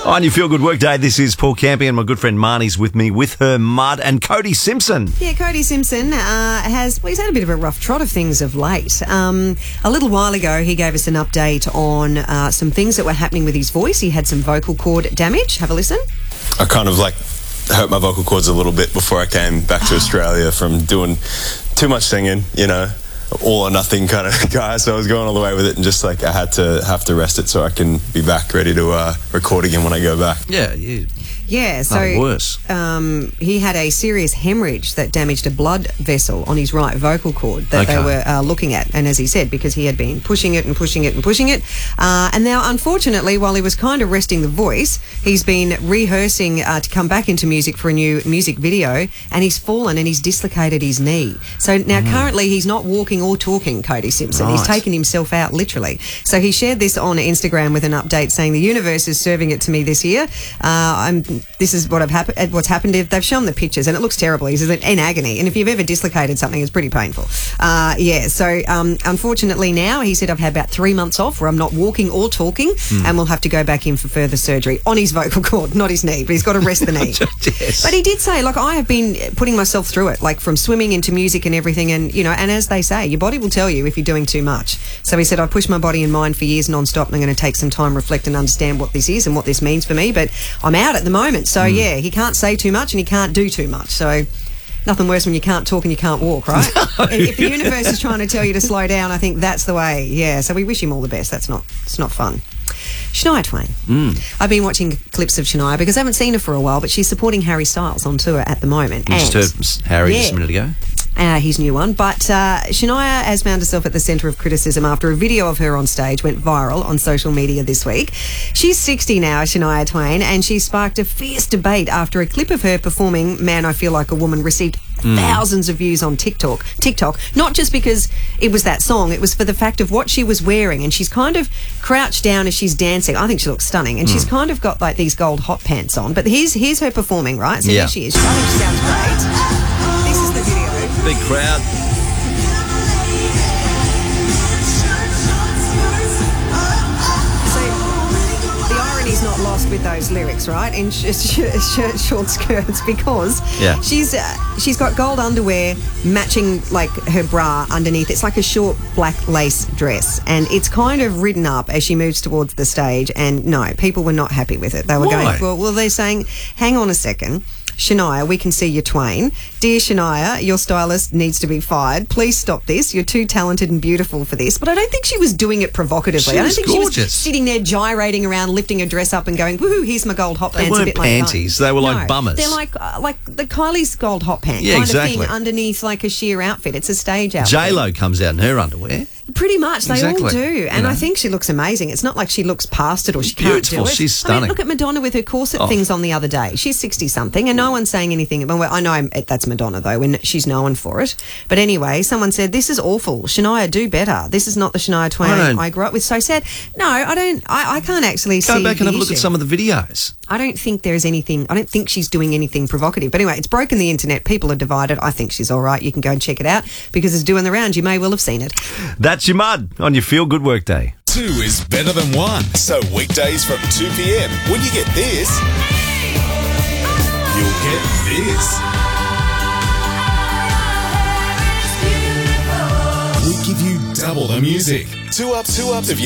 On your Feel Good Workday, this is Paul Campy and my good friend Marnie's with me with her mud, and Cody Simpson. Yeah, Cody Simpson he's had a bit of a rough trot of things of late. A little while ago, he gave us an update on some things that were happening with his voice. He had some vocal cord damage. Have a listen. I kind of hurt my vocal cords a little bit before I came back to Australia from doing too much singing, all or nothing kind of guy. So I was going all the way with it, and just I have to rest it so I can be back ready to record again when I go back. Yeah, so worse. He had a serious hemorrhage that damaged a blood vessel on his right vocal cord that they were looking at. And as he said, because he had been pushing it and pushing it and pushing it. And now, unfortunately, while he was kind of resting the voice, he's been rehearsing to come back into music for a new music video, and he's fallen and he's dislocated his knee. So now currently he's not walking or talking, Cody Simpson. Right. He's taken himself out, literally. So he shared this on Instagram with an update saying, "The universe is serving it to me this year. This is what's happened. They've shown the pictures and it looks terrible. He's in agony. And if you've ever dislocated something, it's pretty painful." So unfortunately now, he said, "I've had about 3 months off where I'm not walking or talking, and we'll have to go back in for further surgery on his vocal cord, not his knee, but he's got to rest the knee." Yes. But he did say, I have been putting myself through it, from swimming into music and everything. And, and as they say, your body will tell you if you're doing too much. So he said, "I pushed my body and mind for years non-stop, and I'm going to take some time, reflect and understand what this is and what this means for me. But I'm out at the moment." So, yeah, he can't say too much and he can't do too much. So nothing worse when you can't talk and you can't walk, right? If the universe is trying to tell you to slow down, I think that's the way. Yeah, so we wish him all the best. It's not fun. Shania Twain. I've been watching clips of Shania because I haven't seen her for a while, but she's supporting Harry Styles on tour at the moment. We just heard Harry just a minute ago. His new one. But Shania has found herself at the centre of criticism after a video of her on stage went viral on social media this week. She's 60 now, Shania Twain, and she sparked a fierce debate after a clip of her performing "Man, I Feel Like a Woman" received thousands of views on TikTok, not just because it was that song, it was for the fact of what she was wearing, and she's kind of crouched down as she's dancing. I think she looks stunning, and she's kind of got these gold hot pants on. But here's her performing, right? So here she is. I think she sounds great. This is the video. Big crowd. So the irony's not lost with those lyrics, right? In shirt, short skirts, because she's got gold underwear matching her bra underneath. It's like a short black lace dress, and it's kind of ridden up as she moves towards the stage. And no, people were not happy with it. They were going, well, they're saying, "Hang on a second. Shania, we can see your Twain. Dear Shania, your stylist needs to be fired. Please stop this. You're too talented and beautiful for this." But I don't think she was doing it provocatively. I don't think gorgeous. She was sitting there gyrating around, lifting her dress up and going, "Woohoo, here's my gold hot pants." They weren't panties. They were like bummers. They're like the Kylie's gold hot pants kind of thing underneath a sheer outfit. It's a stage outfit. J-Lo comes out in her underwear. Pretty much, they all do. And I think she looks amazing. It's not like she looks past it or she can't do it. She's stunning. I mean, look at Madonna with her corset things on the other day. She's 60-something and no one's saying anything. Well, I know that's Madonna, though, when she's known for it. But anyway, someone said, "This is awful. Shania, do better. This is not the Shania Twain I grew up with." So I said, no, I don't. I can't actually see. Go back and have a look at some of the videos. I don't think there's anything. I don't think she's doing anything provocative. But anyway, it's broken the internet. People are divided. I think she's all right. You can go and check it out because it's doing the rounds. You may well have seen it. That's your mud on your Feel Good Workday. 2 is better than 1. So weekdays from 2 p.m. when you get this, you'll get this. We give you double the music. 2 ups if you